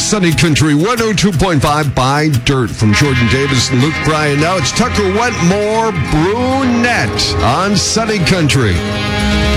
Sunny Country 102.5 by Dirt from Jordan Davis and Luke Bryan. Now it's Tucker Wentmore Brunette on Sunny Country.